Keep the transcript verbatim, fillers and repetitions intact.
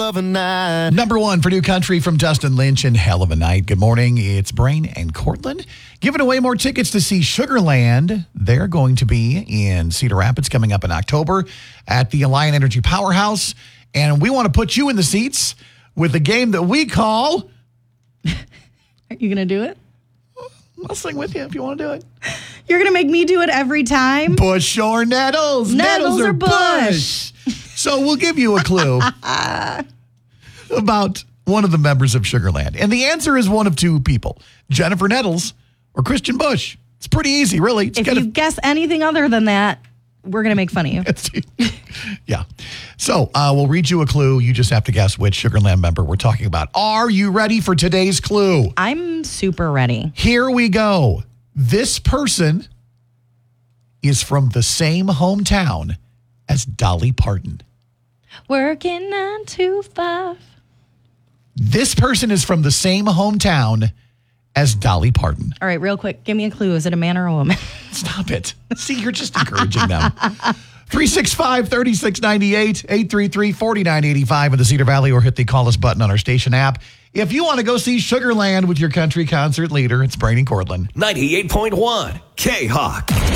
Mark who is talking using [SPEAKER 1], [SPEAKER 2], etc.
[SPEAKER 1] of a night.
[SPEAKER 2] Number one for New Country from Dustin Lynch and Hell of a Night. Good morning. It's Brain and Cortland giving away more tickets to see Sugarland. They're going to be in Cedar Rapids coming up in October at the Alliant Energy Powerhouse. And we want to put you in the seats with a game that we call...
[SPEAKER 3] Are you going to do it?
[SPEAKER 2] I'll sing with you if you want to do it.
[SPEAKER 3] You're going to make me do it every time?
[SPEAKER 2] Bush or Nettles?
[SPEAKER 3] Nettles, Nettles or Bush?
[SPEAKER 2] Bush? So we'll give you a clue about one of the members of Sugarland. And the answer is one of two people, Jennifer Nettles or Christian Bush. It's pretty easy, really. It's
[SPEAKER 3] if
[SPEAKER 2] kind
[SPEAKER 3] you
[SPEAKER 2] of,
[SPEAKER 3] guess anything other than that, we're going to make fun of you.
[SPEAKER 2] Yeah. So uh, we'll read you a clue. You just have to guess which Sugarland member we're talking about. Are you ready for today's clue?
[SPEAKER 3] I'm super ready.
[SPEAKER 2] Here we go. This person is from the same hometown as Dolly Parton.
[SPEAKER 3] Working nine to five.
[SPEAKER 2] This person is from the same hometown as Dolly Parton.
[SPEAKER 3] All right, real quick. Give me a clue. Is it a man or a woman?
[SPEAKER 2] Stop it. See, you're just encouraging them. three six five, three six nine eight, eight three three, four nine eight five in the Cedar Valley, or hit the call us button on our station app. If you want to go see Sugarland with your country concert leader, it's Brain and Cortland.
[SPEAKER 1] ninety-eight point one K-Hawk.